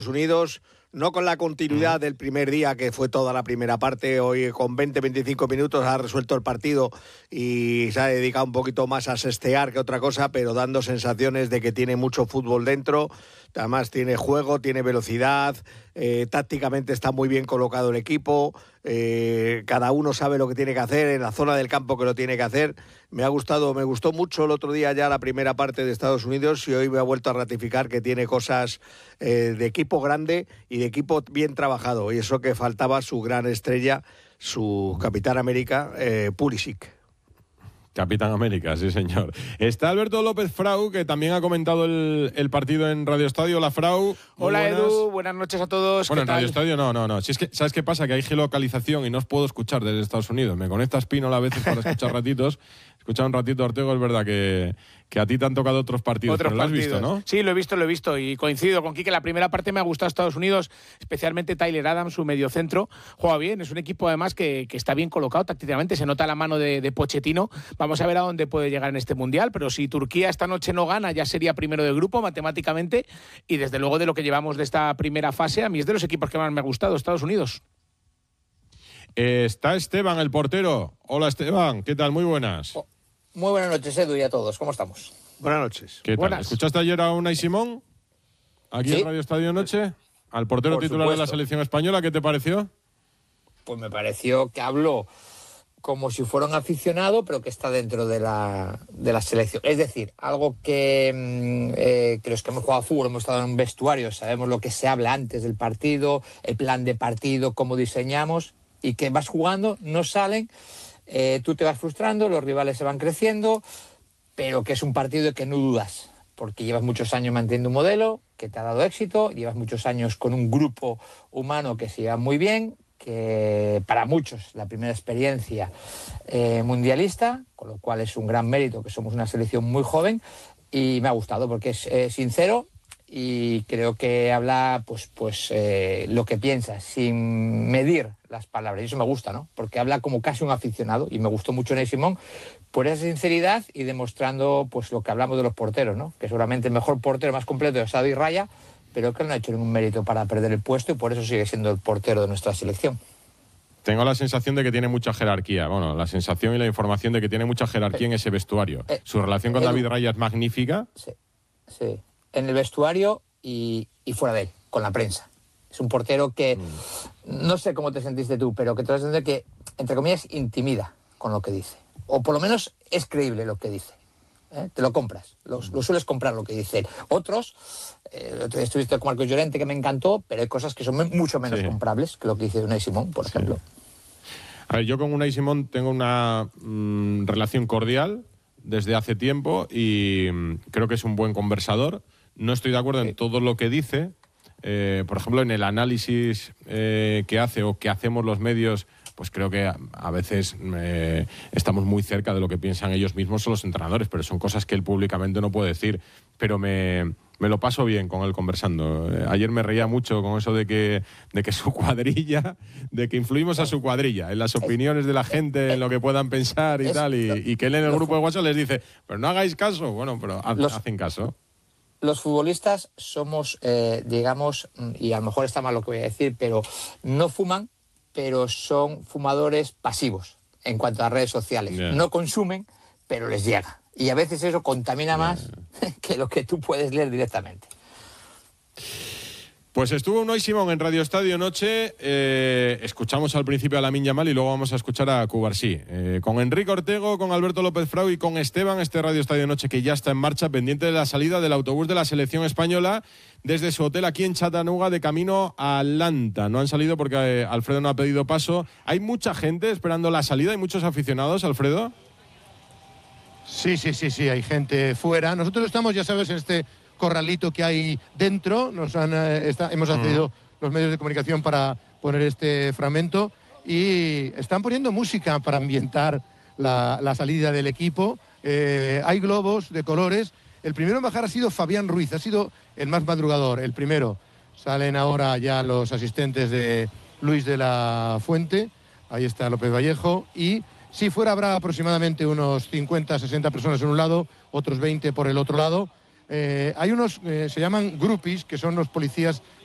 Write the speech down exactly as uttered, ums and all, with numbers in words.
Unidos, no con la continuidad del primer día, que fue toda la primera parte. Hoy con veinte a veinticinco minutos ha resuelto el partido y se ha dedicado un poquito más a sestear que otra cosa, pero dando sensaciones de que tiene mucho fútbol dentro. Además tiene juego, tiene velocidad, eh, tácticamente está muy bien colocado el equipo, eh, cada uno sabe lo que tiene que hacer en la zona del campo que lo tiene que hacer. Me ha gustado, me gustó mucho el otro día ya la primera parte de Estados Unidos y hoy me ha vuelto a ratificar que tiene cosas eh, de equipo grande y de equipo bien trabajado, y eso que faltaba su gran estrella, su Capitán América, eh, Pulisic. Capitán América, sí señor. Está Alberto López Frau, que también ha comentado el, el partido en Radio Estadio. Hola, Frau. Hola, buenas. Edu. Buenas noches a todos. Bueno, en Radio Estadio no, no, no. Si es que, ¿sabes qué pasa? Que hay geolocalización y no os puedo escuchar desde Estados Unidos. Me conectas Pinola a veces para escuchar ratitos. Escuchar un ratito, Ortego, es verdad que, que a ti te han tocado otros partidos, otros pero lo has partidos. visto, ¿no? Sí, lo he visto, lo he visto y coincido con Quique. La primera parte me ha gustado Estados Unidos, especialmente Tyler Adams, su mediocentro. Juega bien, es un equipo además que, que está bien colocado tácticamente, se nota la mano de, de Pochettino. Vamos a ver a dónde puede llegar en este Mundial, pero si Turquía esta noche no gana, ya sería primero de grupo matemáticamente, y desde luego de lo que llevamos de esta primera fase, a mí es de los equipos que más me ha gustado, Estados Unidos. Eh, está Esteban, el portero. Hola, Esteban, ¿qué tal? Muy buenas. Oh. Muy buenas noches, Edu, y a todos. ¿Cómo estamos? Buenas noches. ¿Qué tal? Buenas. ¿Escuchaste ayer a Unai Simón? Aquí ¿Sí? en Radio Estadio Noche. Al portero Por titular supuesto. de la selección española, ¿qué te pareció? Pues me pareció que habló como si fuera un aficionado, pero que está dentro de la, de la selección. Es decir, algo que, eh, que los que hemos jugado a fútbol, hemos estado en un vestuario, sabemos lo que se habla antes del partido, el plan de partido, cómo diseñamos, y que vas jugando, no salen, eh, tú te vas frustrando, los rivales se van creciendo, pero que es un partido de que no dudas, porque llevas muchos años manteniendo un modelo que te ha dado éxito, llevas muchos años con un grupo humano que se lleva muy bien, que para muchos la primera experiencia eh, mundialista, con lo cual es un gran mérito que somos una selección muy joven, y me ha gustado porque es eh, sincero y creo que habla pues, pues eh, lo que piensa, sin medir las palabras, y eso me gusta, ¿no? Porque habla como casi un aficionado, y me gustó mucho Unai Simón por esa sinceridad y demostrando pues lo que hablamos de los porteros, ¿no? Que seguramente el mejor portero más completo es Xavi Raya, pero que no ha hecho ningún mérito para perder el puesto y por eso sigue siendo el portero de nuestra selección. Tengo la sensación de que tiene mucha jerarquía. Bueno, la sensación y la información de que tiene mucha jerarquía en ese vestuario. Eh, Su relación con Edu, David Raya es magnífica. Sí, sí. En el vestuario y, y fuera de él, con la prensa. Es un portero que, mm. no sé cómo te sentiste tú, pero que te vas a entender que, entre comillas, intimida con lo que dice. O por lo menos es creíble lo que dice. ¿Eh? Te lo compras, lo, lo sueles comprar lo que dice. Otros, eh, otro día estuviste con Marcos Llorente, que me encantó, pero hay cosas que son mucho menos sí. comprables que lo que dice Unai Simón, por sí. ejemplo. A ver, yo con Unai Simón tengo una mmm, relación cordial desde hace tiempo y mmm, creo que es un buen conversador. No estoy de acuerdo sí. en todo lo que dice. Eh, por ejemplo, en el análisis eh, que hace o que hacemos los medios, pues creo que a, a veces eh, estamos muy cerca de lo que piensan ellos mismos o los entrenadores, pero son cosas que él públicamente no puede decir. Pero me, me lo paso bien con él conversando. Eh, ayer me reía mucho con eso de que, de que su cuadrilla, de que influimos a su cuadrilla, en las opiniones de la gente, en lo que puedan pensar y es, tal, y, y que él en el grupo de WhatsApp les dice, pero no hagáis caso. Bueno, pero ha, los, hacen caso. Los futbolistas somos, eh, digamos, y a lo mejor está mal lo que voy a decir, pero no fuman, pero son fumadores pasivos en cuanto a redes sociales. Yeah. No consumen, pero les llega. Y a veces eso contamina yeah. más que lo que tú puedes leer directamente. Pues estuvo Unai Simón en Radio Estadio Noche. Eh, escuchamos al principio a Lamine Yamal y luego vamos a escuchar a Cubarsí. Eh, con Enrique Ortego, con Alberto López Frau y con Esteban, este Radio Estadio Noche que ya está en marcha, pendiente de la salida del autobús de la selección española desde su hotel aquí en Chattanooga de camino a Atlanta. No han salido porque eh, Alfredo no ha pedido paso. ¿Hay mucha gente esperando la salida? ¿Hay muchos aficionados, Alfredo? Sí, sí, sí, sí, hay gente fuera. Nosotros estamos, ya sabes, en este corralito que hay dentro. Nos han, eh, está, hemos accedido mm. los medios de comunicación para poner este fragmento y están poniendo música para ambientar la, la salida del equipo. Eh, hay globos de colores. El primero en bajar ha sido Fabián Ruiz, ha sido el más madrugador, el primero. Salen ahora ya los asistentes de Luis de la Fuente, ahí está López Vallejo, y si fuera habrá aproximadamente unos cincuenta, sesenta personas en un lado, otros veinte por el otro lado. Eh, hay unos, eh, se llaman groupies, que son los policías